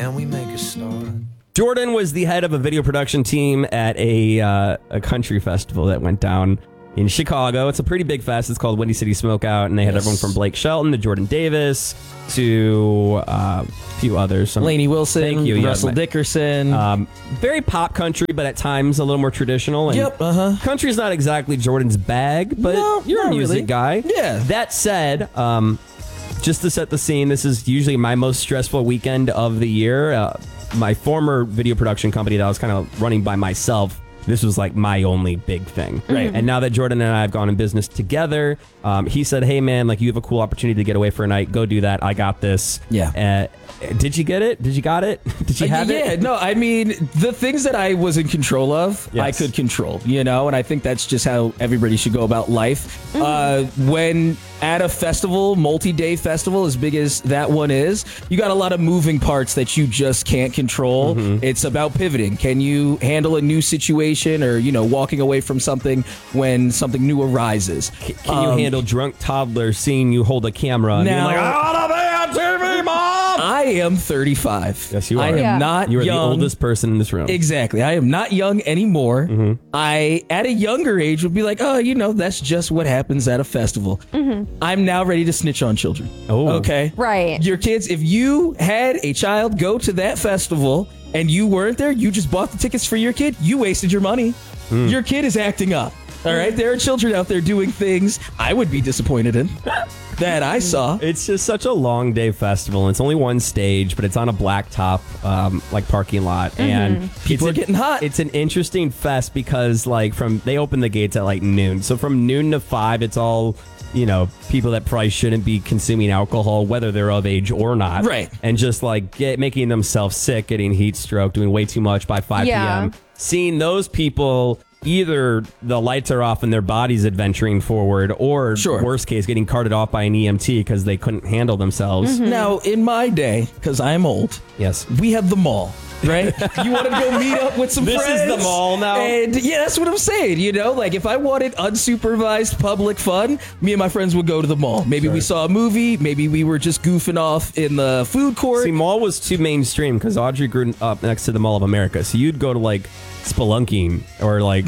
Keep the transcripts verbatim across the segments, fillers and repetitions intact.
and we make a start. Jordan was the head of a video production team at a uh, a country festival that went down in Chicago. It's a pretty big fest. It's called Windy City Smokeout, and they had yes. everyone from Blake Shelton to Jordan Davis to uh, a few others. Some, Lainey Wilson, thank you, Russell yeah, Dickerson. Um, very pop country, but at times a little more traditional. And yep, uh-huh. country's not exactly Jordan's bag, but no, you're a music really. guy. Yeah. That said, um, just to set the scene, this is usually my most stressful weekend of the year. Uh, my former video production company that I was kind of running by myself, this was like my only big thing. Right. And now that Jordan and I have gone in business together, um, he said, hey, man, like you have a cool opportunity to get away for a night. Go do that. I got this. Yeah. Uh, did you get it? Did you got it? Did you have uh, yeah, it? Yeah, no, I mean, the things that I was in control of, yes. I could control, you know, and I think that's just how everybody should go about life. Mm. Uh, when at a festival, multi-day festival, as big as that one is, you got a lot of moving parts that you just can't control. Mm-hmm. It's about pivoting. Can you handle a new situation or, you know, walking away from something when something new arises? Can, can um, you handle drunk toddlers seeing you hold a camera and now, being like, I want to be on T V, Mom? I am thirty-five. Yes, you are. I am yeah. not You are young. the oldest person in this room. Exactly. I am not young anymore. Mm-hmm. I, at a younger age, would be like, oh, you know, that's just what happens at a festival. Mm-hmm. I'm now ready to snitch on children. Oh. Okay? Right. Your kids, if you had a child go to that festival and you weren't there, you just bought the tickets for your kid, you wasted your money. Mm. Your kid is acting up. All right? There are children out there doing things I would be disappointed in. That I saw. It's just such a long day festival. It's only one stage, but it's on a blacktop, um, like parking lot, mm-hmm. and people it's are getting hot. It's an interesting fest because, like, from they open the gates at like noon, so from noon to five, it's all, you know, people that probably shouldn't be consuming alcohol, whether they're of age or not, right? And just like get, making themselves sick, getting heat stroke, doing way too much by five yeah. p.m. Seeing those people. Either the lights are off and their body's adventuring forward, or sure. worst case, getting carted off by an E M T because they couldn't handle themselves. Mm-hmm. Now, in my day, because I'm old, yes, we had the mall. Right? You wanted to go meet up with some this friends. This is the mall now. And yeah, that's what I'm saying. You know, like if I wanted unsupervised public fun, me and my friends would go to the mall. Maybe sure. we saw a movie. Maybe we were just goofing off in the food court. See, mall was too mainstream because Audrey grew up next to the Mall of America. So you'd go to like spelunking or like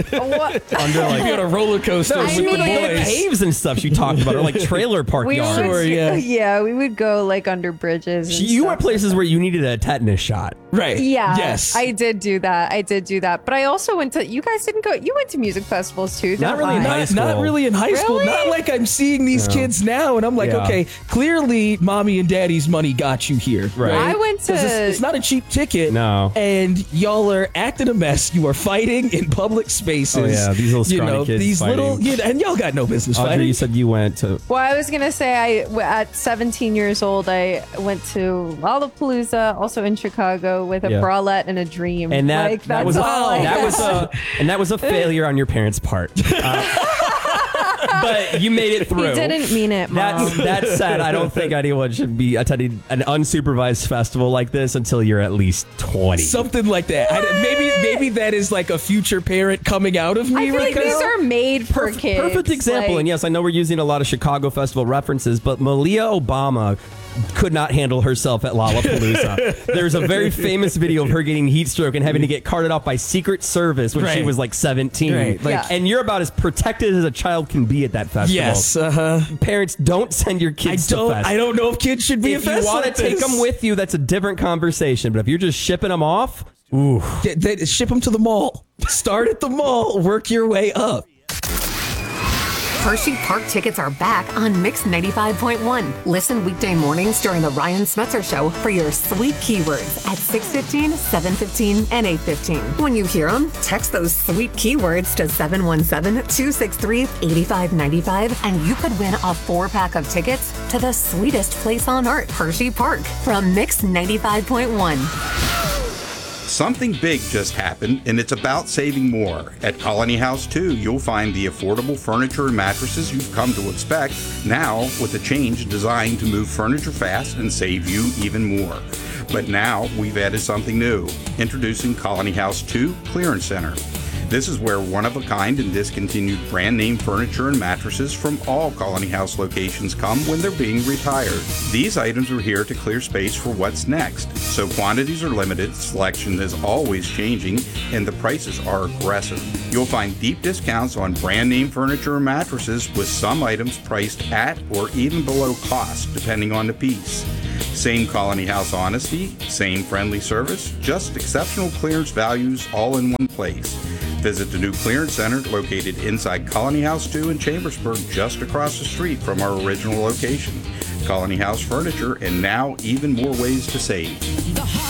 under like on a roller coaster no, with the boys. Caves and stuff she talked about, or like trailer park we yards. Sure, yeah. yeah, we would go like under bridges. And you stuff. went places where you needed a tetanus shot. Right. Yeah. Yes. I did do that. I did do that. But I also went to, you guys didn't go, you went to music festivals too, Not really in not, high school. Not really in high really? school. Not like I'm seeing these no. kids now and I'm like, yeah. okay, clearly mommy and daddy's money got you here. Right. I went to... It's, it's not a cheap ticket. No. And y'all are acting a mess. You are fighting in public spaces. Oh yeah, these little scrawny you know, kids these fighting. little, you know, and y'all got no business Audrey, fighting. you said you went to... Well, I was going to say, I at seventeen years old, I went to Lollapalooza, also in Chicago, with a yeah. bralette and a dream. And that, like, that was a, I that was a and that was a failure on your parents' part. Uh, but you made it through. He didn't mean it, Mom. That's, that said, I don't think anyone should be attending an unsupervised festival like this until you're at least twenty. Something like that. I, maybe maybe that is like a future parent coming out of me. I feel right like now. these are made for Perf- kids. Perfect example. Like, and yes, I know we're using a lot of Chicago Festival references, but Malia Obama could not handle herself at Lollapalooza. There's a very famous video of her getting heat stroke and having to get carted off by Secret Service when right. she was like seventeen. Right. Like, yeah. And you're about as protected as a child can be at that festival. Yes. Uh-huh. Parents, don't send your kids I don't, to fest. I don't know if kids should be if a fest you want like to take this. them with you, that's a different conversation. But if you're just shipping them off, ooh. They, they ship them to the mall. Start at the mall. Work your way up. Hershey Park tickets are back on Mix ninety-five point one. Listen weekday mornings during the Ryan Smetzer Show for your sweet keywords at six fifteen, seven fifteen, and eight fifteen. When you hear them, text those sweet keywords to seven one seven, two six three, eight five nine five, and you could win a four-pack of tickets to the sweetest place on earth, Hershey Park, from Mix ninety-five point one. Something big just happened, and it's about saving more. At Colony House two, you'll find the affordable furniture and mattresses you've come to expect, now with a change designed to move furniture fast and save you even more. But now we've added something new. Introducing Colony House two Clearance Center. This is where one-of-a-kind and discontinued brand-name furniture and mattresses from all Colony House locations come when they're being retired. These items are here to clear space for what's next, so quantities are limited, selection is always changing, and the prices are aggressive. You'll find deep discounts on brand-name furniture and mattresses, with some items priced at or even below cost, depending on the piece. Same Colony House honesty, same friendly service, just exceptional clearance values all in one place. Visit the new clearance center located inside Colony House two in Chambersburg, just across the street from our original location. Colony House Furniture, and now even more ways to save. The